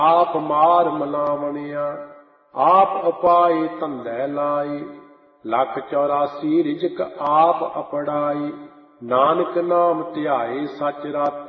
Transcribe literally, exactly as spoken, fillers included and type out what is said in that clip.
ਆਪ ਮਾਰ ਮਲਾਵਣਿਆ, ਆਪ ਉਪਾਏ ਧੰਦੇ ਲਾਏ। ਲੱਖ ਚੌਰਾਸੀ ਰਿਜਕ ਆਪ ਅਪੜਾਈ, ਨਾਨਕ ਨਾਮ ਧਿਆਏ ਸਚ ਰਾਤੀ।